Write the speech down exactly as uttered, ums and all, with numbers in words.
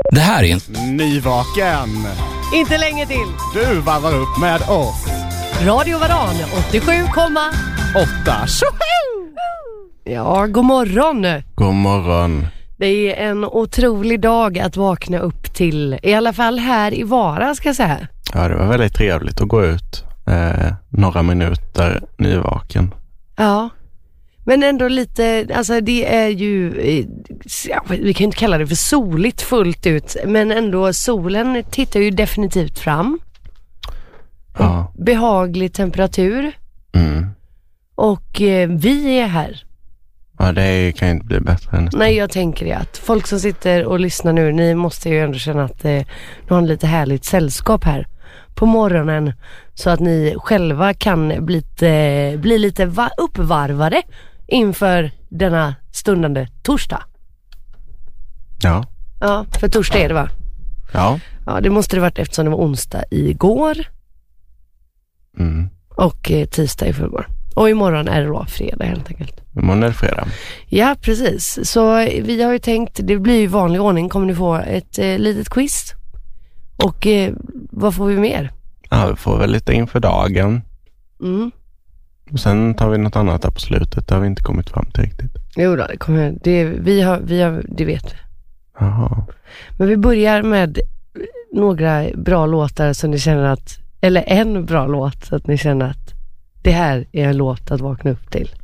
Det här är inte Nyvaken. Inte länge till. Du varvar upp med oss. Radio Varan åttiosju komma åtta. Ja, god morgon. God morgon. Det är en otrolig dag att vakna upp till. I alla fall här i Vara, ska jag säga. Ja, det var väldigt trevligt att gå ut eh, några minuter nyvaken. Ja, men ändå lite, alltså det är ju, ja, vi kan inte kalla det för soligt fullt ut, men ändå solen tittar ju definitivt fram. Ja. Behaglig temperatur. Mm. Och eh, vi är här. Ja, det kan inte bli bättre än det. Nej, jag tänker det att folk som sitter och lyssnar nu, ni måste ju ändå känna att eh, ni har en lite härligt sällskap här på morgonen, så att ni själva kan bli lite, bli lite va- uppvarvade inför denna stundande torsdag. Ja. Ja, för torsdag är det, va? Ja. Ja, det måste det varit eftersom det var onsdag igår. Mm. Och eh, tisdag i förrgår. Och imorgon är det då fredag helt enkelt. Imorgon är det fredag. Ja, precis. Så vi har ju tänkt, det blir ju vanlig ordning, kommer ni få ett eh, litet quiz. Och eh, vad får vi mer? Ja, vi får väl lite inför dagen. Mm. Och sen tar vi något annat där på slutet. Det har vi inte kommit fram till riktigt. Jo då, det kommer, det, vi har, vi har, det vet vi. Jaha. Men vi börjar med några bra låtar som ni känner att, eller en bra låt så att ni känner att det här är en låt att vakna upp till.